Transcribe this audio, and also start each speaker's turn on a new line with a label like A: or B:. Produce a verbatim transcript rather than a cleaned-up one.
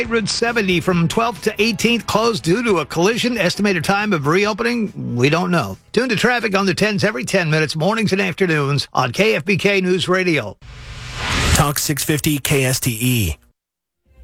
A: Route seventy from twelfth to eighteenth closed due to a collision. Estimated time of reopening, we don't know. Tune to traffic on the tens every ten minutes, mornings and afternoons on K F B K News Radio.
B: Talk six fifty K S T E.